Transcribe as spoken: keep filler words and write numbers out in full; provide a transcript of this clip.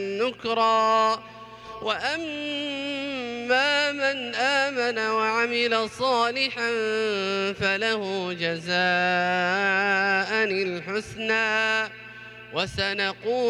نكرا. وأما من آمن وعمل صالحا فله جزاء الحسنى وسنقول